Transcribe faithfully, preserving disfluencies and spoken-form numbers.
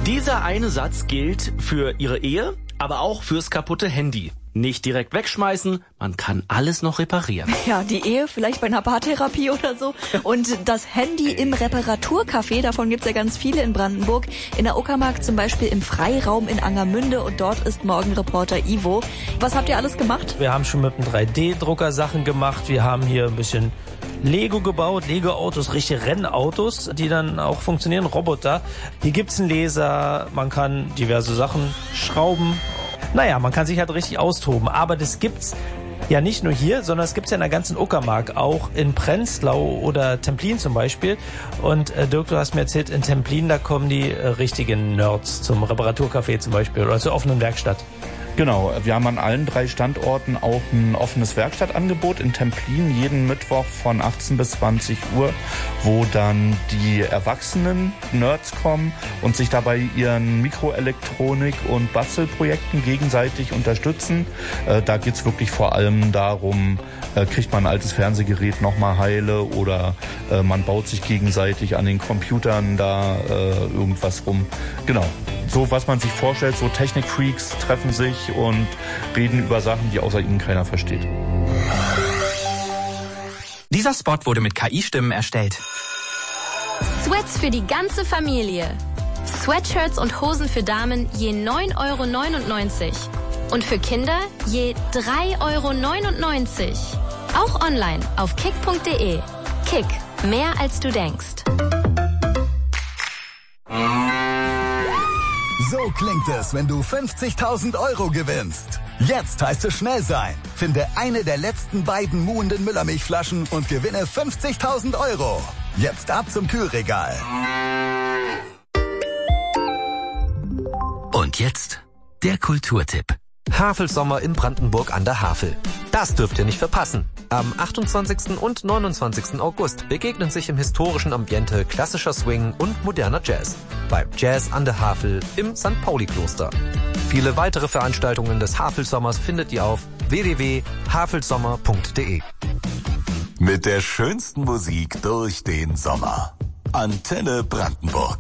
Dieser eine Satz gilt für Ihre Ehe, aber auch fürs kaputte Handy. Nicht direkt wegschmeißen, man kann alles noch reparieren. Ja, die Ehe vielleicht bei einer Paartherapie oder so. Und das Handy im Reparaturcafé, davon gibt's ja ganz viele in Brandenburg. In der Uckermark zum Beispiel im Freiraum in Angermünde und dort ist Morgenreporter Ivo. Was habt ihr alles gemacht? Wir haben schon mit einem drei D Drucker Sachen gemacht. Wir haben hier ein bisschen Lego gebaut, Lego-Autos, richtige Rennautos, die dann auch funktionieren, Roboter. Hier gibt's einen Laser, man kann diverse Sachen schrauben. Naja, man kann sich halt richtig austoben, aber das gibt's ja nicht nur hier, sondern es gibt's ja in der ganzen Uckermark, auch in Prenzlau oder Templin zum Beispiel. Und äh, Dirk, du hast mir erzählt, in Templin, da kommen die äh, richtigen Nerds zum Reparaturcafé zum Beispiel oder zur offenen Werkstatt. Genau, wir haben an allen drei Standorten auch ein offenes Werkstattangebot in Templin jeden Mittwoch von achtzehn bis zwanzig Uhr, wo dann die erwachsenen Nerds kommen und sich dabei ihren Mikroelektronik- und Bastelprojekten gegenseitig unterstützen. Äh, da geht's wirklich vor allem darum, äh, kriegt man ein altes Fernsehgerät nochmal heile oder äh, man baut sich gegenseitig an den Computern da äh, irgendwas rum. Genau. So, was man sich vorstellt, so Technikfreaks treffen sich und reden über Sachen, die außer ihnen keiner versteht. Dieser Spot wurde mit K I-Stimmen erstellt. Sweats für die ganze Familie. Sweatshirts und Hosen für Damen je neun Euro neunundneunzig. Und für Kinder je drei Euro neunundneunzig. Auch online auf kick punkt de. Kick, mehr als du denkst. So klingt es, wenn du fünfzigtausend Euro gewinnst. Jetzt heißt es schnell sein. Finde eine der letzten beiden muhenden Müllermilchflaschen und gewinne fünfzigtausend Euro. Jetzt ab zum Kühlregal. Und jetzt der Kulturtipp. Havelsommer in Brandenburg an der Havel. Das dürft ihr nicht verpassen. Am achtundzwanzigsten und neunundzwanzigsten August begegnen sich im historischen Ambiente klassischer Swing und moderner Jazz. Beim Jazz an der Havel im Sankt Pauli-Kloster. Viele weitere Veranstaltungen des Havelsommers findet ihr auf w w w punkt havelsommer punkt de. Mit der schönsten Musik durch den Sommer. Antenne Brandenburg.